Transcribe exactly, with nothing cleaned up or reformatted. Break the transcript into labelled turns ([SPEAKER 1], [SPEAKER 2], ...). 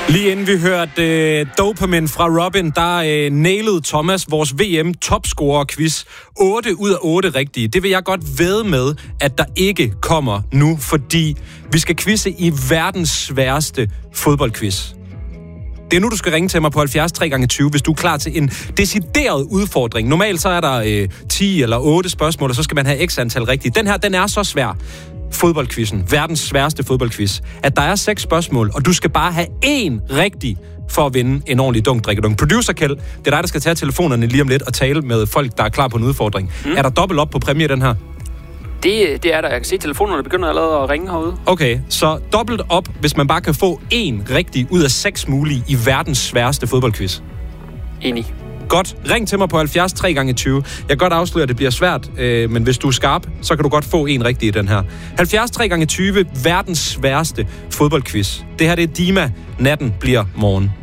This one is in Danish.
[SPEAKER 1] Lige inden vi hørte øh, Dopamine fra Robin, der øh, nailede Thomas vores V M-topscorer-quiz. otte ud af otte rigtige. Det vil jeg godt vædde med, at der ikke kommer nu, fordi vi skal quizze i verdens sværeste fodboldquiz. Det er nu, du skal ringe til mig på halvfjerds tre gange tyve, hvis du er klar til en decideret udfordring. Normalt så er der øh, ti eller otte spørgsmål, og så skal man have x antal rigtige. Den her, den er så svær. Fodboldquizzen, verdens sværeste fodboldquiz, at der er seks spørgsmål, og du skal bare have én rigtig for at vinde en ordentlig dunk drikkedunk. Producer Kjeld, det er dig, der skal tage telefonerne lige om lidt og tale med folk, der er klar på en udfordring. Mm. Er der dobbelt op på præmie den her?
[SPEAKER 2] Det, det er der. Jeg kan se, at telefonerne begynder allerede at ringe herude.
[SPEAKER 1] Okay, så dobbelt op, hvis man bare kan få én rigtig ud af seks mulige i verdens sværeste fodboldquiz.
[SPEAKER 2] Enig.
[SPEAKER 1] Godt. Ring til mig på halvfjerds tre gange tyve. Jeg kan godt afsløre, at det bliver svært, øh, men hvis du er skarp, så kan du godt få en rigtig i den her. halvfjerds tre gange tyve, verdens sværeste fodboldquiz. Det her det er Dima. Natten bliver morgen.